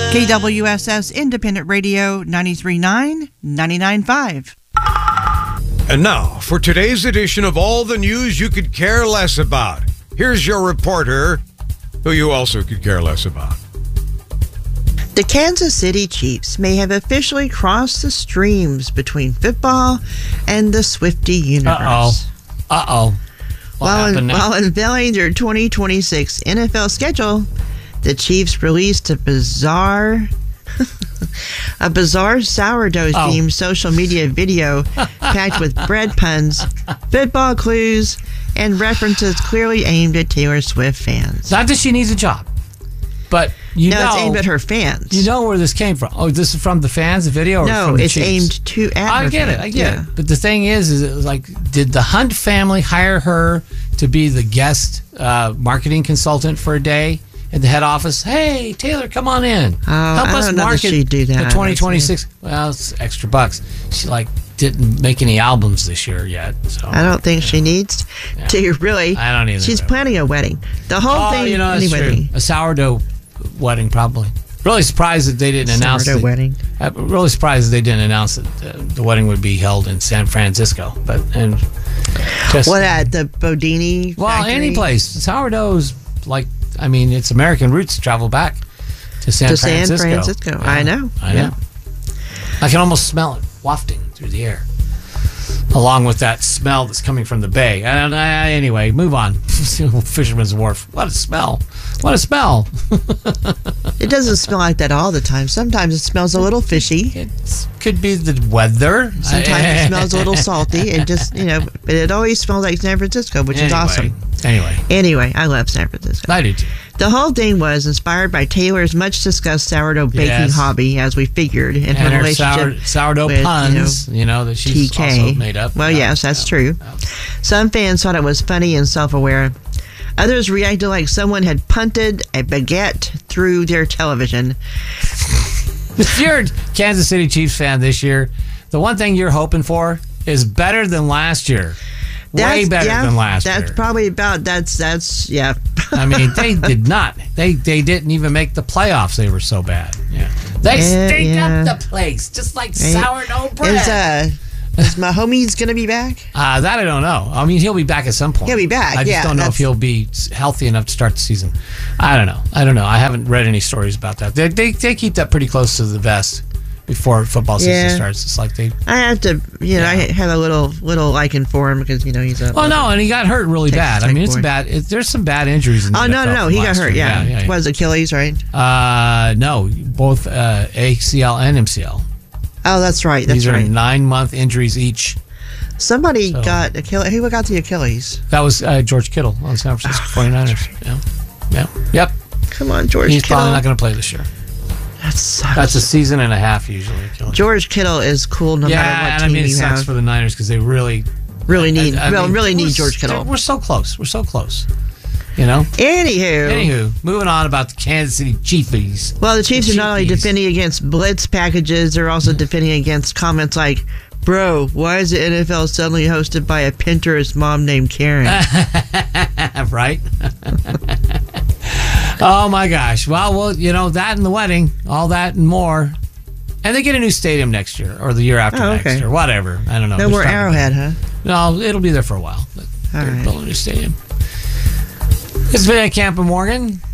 KWSS Independent Radio 93.9, 99.5. And now, for today's edition of all the news you could care less about, here's your reporter, who you also could care less about. The Kansas City Chiefs may have officially crossed the streams between football and the Swiftie universe. While unveiling their 2026 NFL schedule, the Chiefs released a bizarre sourdough-themed social media video packed with bread puns, football clues, and references clearly aimed at Taylor Swift fans. Not that she needs a job, but it's aimed at her fans. You know where this came from. Oh, this is from the fans, the video? Or no, from the it's Chiefs? aimed at her fans. I get it. But the thing is it was like, did the Hunt family hire her to be the guest marketing consultant for a day at the head office? Hey, Taylor, come on in. Help us market the 2026. Well, it's extra bucks. She didn't make any albums this year yet. So I don't think she needs to really. I don't either. She's planning a wedding. The whole thing. That's true. A sourdough wedding, probably. Really surprised that they didn't announce the wedding. Really surprised that they didn't announce that the wedding would be held in San Francisco. At the Bodini? Well, factory? any place. Sourdough's it's American roots to travel back to San Francisco. Yeah. I know. I can almost smell it wafting through the air, along with that smell that's coming from the bay. And anyway, move on. Fisherman's Wharf. What a smell. What a smell. It doesn't smell like that all the time. Sometimes it smells a little fishy. It could be the weather. Sometimes it smells a little salty. And but it always smells like San Francisco, which is awesome. Anyway, I love San Francisco. I do too. The whole thing was inspired by Taylor's much-discussed sourdough baking hobby, as we figured, and her relationship sourdough with, puns, that she's TK. also made up. Well, yes, that's true. Some fans thought it was funny and self-aware. Others reacted like someone had punted a baguette through their television. If you're a Kansas City Chiefs fan this year, the one thing you're hoping for is better than last year. Way better than last year. That's probably about, that's. I mean, they did not. They didn't even make the playoffs. They were so bad. Yeah. They stink up the place, just like sourdough bread. Is Mahomes going to be back? That I don't know. I mean, he'll be back at some point. He'll be back, I just don't know if he'll be healthy enough to start the season. I don't know. I haven't read any stories about that. They keep that pretty close to the vest before football season starts. It's like I have to, I have a little liking for him because, he's a... Oh, no, and he got hurt really bad. I mean, it's bad. There's some bad injuries in the NFL. No, he got hurt, yeah. Was Achilles, right? No, both ACL and MCL. Oh, that's right. These are 9-month injuries each. Somebody got Achilles. Who got the Achilles? That was George Kittle on San Francisco 49ers. Yeah. Yep. Come on, George He's Kittle. probably not going to play this year. That's a season and a half usually. George Kittle is cool no matter what team it sucks for the Niners because they really need George Kittle. We're so close. Anywho, moving on about the Kansas City Chiefs. Well, the Chiefs are not only defending against blitz packages, they're also defending against comments like, "Bro, why is the NFL suddenly hosted by a Pinterest mom named Karen?" Right? Oh my gosh. Well, that and the wedding, all that and more. And they get a new stadium next year or the year after next or whatever. I don't know. No more Arrowhead, huh? No, it'll be there for a while. But they're building a new stadium. It's been at Camp and Morgan.